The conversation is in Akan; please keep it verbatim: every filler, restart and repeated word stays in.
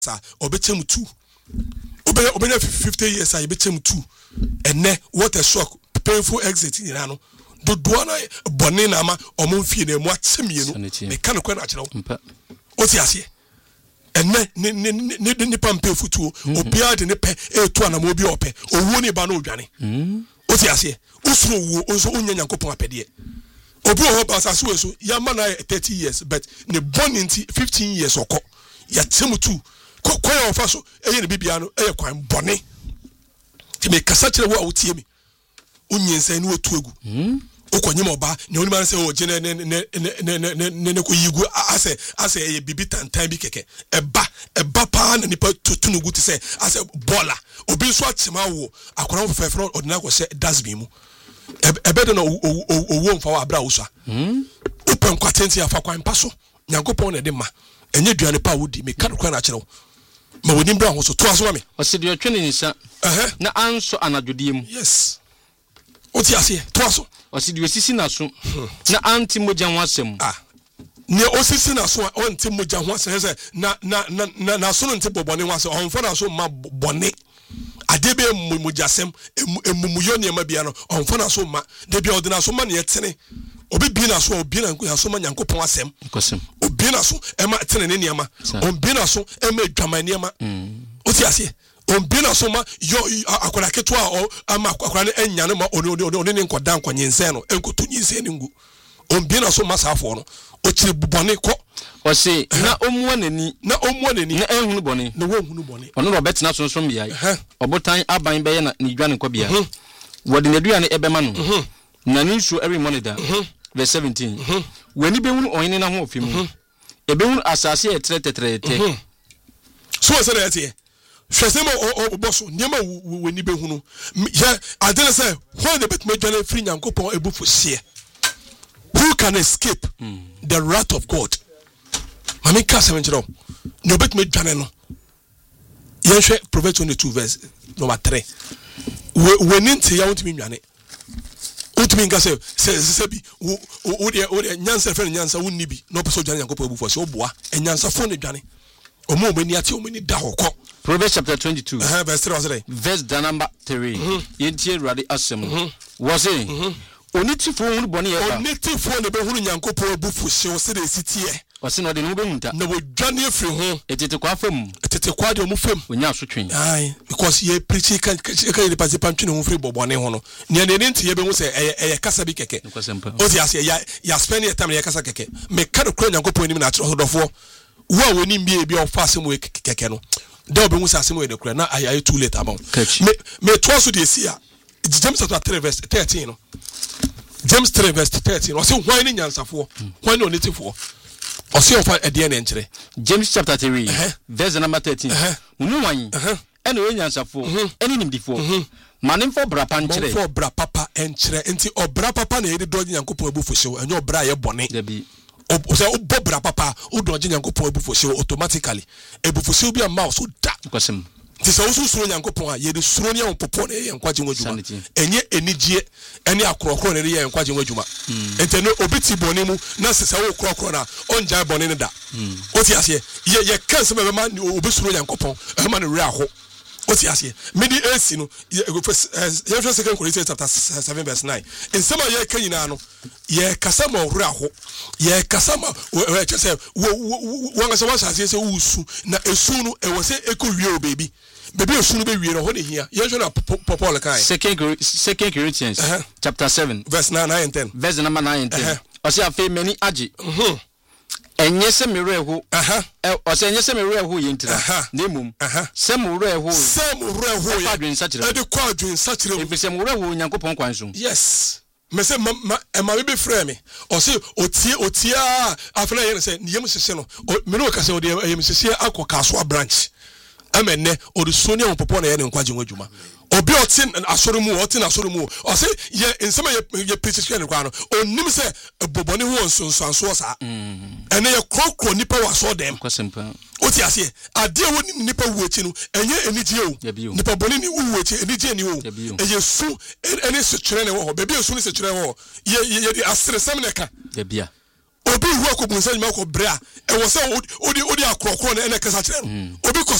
sa obechem two obenya obenya fifty years a obechem two ene what a shock painful exit in ano do do na bone na ma omomfie na mu atemienu me kan ko na akere wo oti ase ene ne ne ne ne pampe futuo obia de ne pe etu anam obi ope owo ne ba na odwane oti ase usuro wo onso onya Nyankopon apede obi o ba sa so so ya ma na thirty years but ne born into fifteen years oko ya temu two ko ko ya ofa so eye ne bibia no eye kwan bone ti me kasa kire wo a wotie mi onyensa ni wotu egu okonyem oba ne oni man se o je ne ne ne ne ne ne ko yigu ase ase eye bibi tantan bi keke eba eba pa na nipa tutunugu ti se ase bola obi so atema wo akora wo fefro odina ko se dasbi mu ebe de no owo mfa wa abra wo so mm open kwatenti afa kwan pa so Nyankopon na de ma enye duane pa wodi me kan kwa na kire wo ma woni mbra ho so to aso me o se de otwe ne nsa eh na anso anadwodiem yes oti ase to aso o se de osisi na so na anti moja ho asem ah ne osisi na so on ti moja ho asem se na na na na so no nti bobone ho asem on fo na so ma bone adebe mujasem emumuyo ne ma bia no on fo na so ma de bia odina so ma ne yetene obi bi na so obi na nko so ma Nyankopon asem kosem obi na so e ma tene ne ne ma on bi na so e ma dwama ne ma oti ase on bi na so ma yo akwara keto a ama akwara ne enya ne ma oni oni ne nkoda nkwanyense no enkoto nyinse ne ngu on bi na so ma safo no o kire bubone ko o se na omuwa nani na omuwa nani na ehunu bone na wo hunu bone ono Robert na sonsom bia obotan aban be ye na ni dwane kwa bia wodi na duane ebema no na ni nsu every monitor verse seventeen wani be hunu oyene na ho ofimu ebe hunu asase e tretetrete so se na yete hwese mo oboso niema wani be hunu ye adene se when the bet me dwane free Nyankopon ebufu sie who can escape mm. the wrath of God mami ka seven chiro no bet me dwane no yenhwe Proverbs twenty-two verse number three we we nti ya wontimi dwane wontimi nka se se bi wo de wo de nyansa fe nyansa wonni bi no person dwane Nyankopon ebufu se oboa enyansa fo ne dwane omo omani ate omani da hokọ Proverbs chapter twenty-two uh, verse three was it verse number three yentie Awurade asem was it onitifo hunu bone ye ba onitifo ne be hunu Nyankopon ebufu se o se de sitie wase no de no be hunta na wo dwane afri ho etete kwa fam etete kwa de o mu fam onya asotwen ai because ye preach kan kan de participant twene ho fri bobone ho no ne ne nti ye be hu se eye kasa bi keke o ti ase ya ya spend your time ye kasa keke me ka de kro Nyankopon ni na atro dofo wo a woni mbie bi o fa asem we keke no da obe hu se asem we de kro na ayi too late about me me to so de sia James chapter three verse thirteen no James three verse thirteen o se hwan ni nyansafo hwan ni onitifo o se o fa ede na enkyere James chapter three verse number thirteen unu wan ene we nyansafo ene nimdifo manim for bra pa nkyere for bra papa enkyere enti obra papa na yede doje Nyankopon ebufu hyew enye obra ye bone debi o se obra papa o doje Nyankopon ebufu hyew automatically ebufu hyew bi a mouse o da kwasem ti se usu suro Nyankopon a ye de suro ne ya popo na ye nkwaje nwadwuma enye enigye ene akorokoro ne ye nkwaje nwadwuma ente no obiti bone mu na se se wo korokoro na onja bone ne da o ti ase ye ye kan se be ma obi suro Nyankopon e ma ne re aho o ti ase medi ac no ye first second Corinthians chapter seven verse nine in some ye kan yina no ye kasa ma re aho ye kasa ma we che wo ngasa wa sase se usu na esu no e wo se ekowie o baby baby esu no be wie no ho ne hia ye hwe na Paul kai second second Corinthians uh -huh. chapter seven verse nine and ten verse number nine and ten uh -huh. o se afi mani agi mhm enye se mere ho aha o se enye se mere ho ye ntira na emum se mere ho se mere ho ye adwen sachire e de kwa adwen sachire e se mere ho Nyankopon kwan so yes me se ma ma be frɛ me o se otie otie afena ye se yem sese no me no ka se o de yem sese akokaso branch amenne o de sonia on popo na ye ne nkwaje nwadwuma obi otin asoro mu otin asoro mu o se ye nsema ye ye preach ne kwa no onim se bobone ho nsonsanso sa ene ye krokro nipa wa so dem kwasempa oti ase ade wo nipa wu echi no enye enije o nipa bone ni wu echi enije ni o eye su ene se kyerɛ ne wo ho bebi esu ne se kyerɛ wo ye ye de asresem ne ka ya bia obi hu akobunsa nyima ko bra e wo se odi odi akrokro na ene kasa kire no obi